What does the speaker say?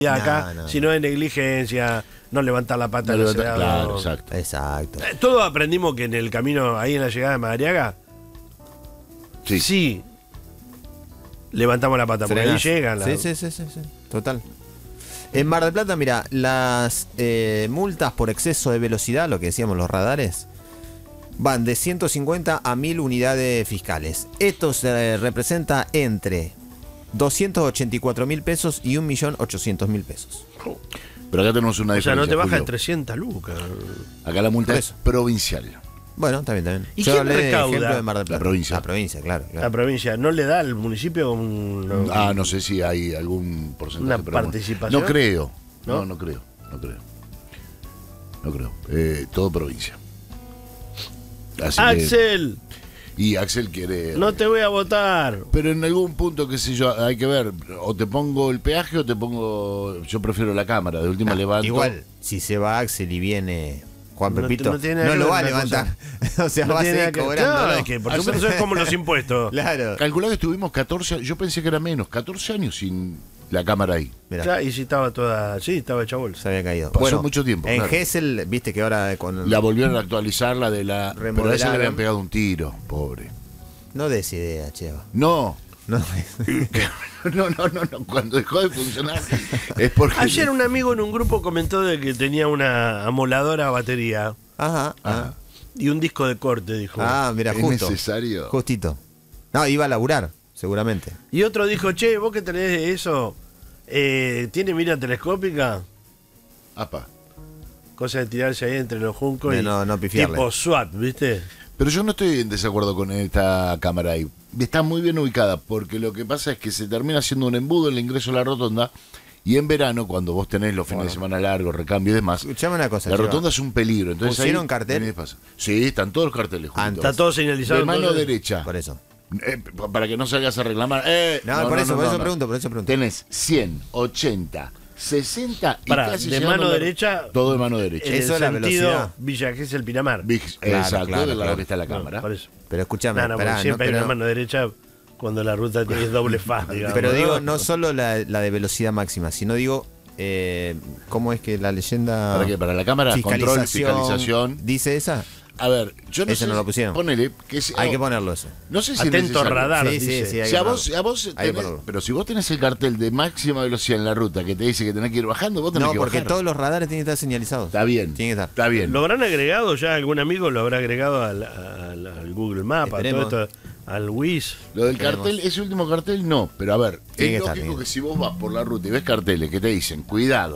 acá, si no es negligencia, no levantar la pata del acelerador. Claro, exacto. Exacto. Todos aprendimos que en el camino, ahí en la llegada de Madariaga, sí levantamos la pata, porque ahí llegan. Sí. Total. En Mar del Plata, mira, las multas por exceso de velocidad, lo que decíamos los radares, van de 150 a 1000 unidades fiscales. Esto se representa entre 284.000 pesos y 1.800.000 pesos. Pero acá tenemos una diferencia. O sea, no te baja Julio. de 300 lucas. Acá la multa es provincial. Bueno, está bien. ¿Y Yo quién hablé de recauda? ejemplo de Mar del Plata. La provincia. Claro. La provincia, ¿no le da al municipio No sé si hay algún porcentaje. una pero participación? No creo. ¿No? No creo. Todo provincia. Así Axel, y Axel quiere. no te voy a votar. Pero en algún punto, qué sé yo, hay que ver. O te pongo el peaje o te pongo. Yo prefiero la cámara. De última levanto. Igual, si se va Axel y viene Juan Pepito, tiene nada que lo ver va a una levantar. O sea, No va a tiene nada seguir que- cobrando. No, es que por supuesto es como los impuestos. Claro. Calculá que estuvimos 14. Yo pensé que era menos. 14 años sin la cámara ahí. Mirá, Ya, y si estaba toda. Sí, estaba hecha bolsa. se había caído. Pasó mucho tiempo, En claro. Gesell, viste que ahora con La volvieron a actualizar, la de la. Pero a esa le Remodelaron. habían pegado un tiro, pobre. No des idea, Cheva. No. No. No. Cuando dejó de funcionar es porque. Ayer un amigo en un grupo comentó de que tenía una amoladora a batería Ajá. y un disco de corte, dijo. Mira, ¿Es justo. necesario? Justito. No, iba a laburar, seguramente. Y otro dijo, che, vos que tenés eso, ¿tiene mira telescópica? Apa. Cosa de tirarse ahí entre los juncos De y no pifiarle. tipo SWAT, ¿viste? Pero yo no estoy en desacuerdo con esta cámara ahí. Está muy bien ubicada, porque lo que pasa es que se termina haciendo un embudo en el ingreso a la rotonda, y en verano, cuando vos tenés los fines de semana largos, recambio y demás, Escuchame una cosa, la Cheva. rotonda es un peligro. Entonces ¿Pusieron ahí cartel? tenés paso. Sí, están todos los carteles juntos. Está todo señalizado. De mano entonces. derecha. Por eso. Para que no salgas a reclamar. Por eso pregunto. Tenés 100, 80, 60 y Pará, casi de llegando mano a la- derecha. Todo de mano derecha. En Eso el es la sentido velocidad. Villa Gesell Pinamar. Exacto, claro, del lado claro. que está la No, cámara. por eso. Pero escúchame, No, porque pará, siempre hay pero, una mano derecha cuando la ruta tiene doble faz, digamos. pero digo, no solo la de velocidad máxima, sino digo, ¿cómo es que la leyenda... ¿Para qué? Para la cámara, control, fiscalización. ¿Dice esa? A ver, yo no Ese sé. no lo pusieron. Ponele. Que si- Hay que ponerlo eso. No sé si es Atento necesario. radar, Sí, dice. sí, hay Si que a ponerlo. vos Hay que tenés- ponerlo. pero si vos tenés el cartel de máxima velocidad en la ruta que te dice que tenés que ir bajando, vos tenés No, que porque bajar. todos los radares tienen que estar señalizados. Está bien. Tiene que estar. Está bien. ¿Lo habrán agregado ya? ¿Algún amigo lo habrá agregado al Google Maps, a Esperemos. todo esto, al Wiz? Lo del Esperemos. cartel, ese último cartel no, pero a ver, Tiene que es estar, lógico tiene que que si vos vas por la ruta y ves carteles que te dicen, cuidado,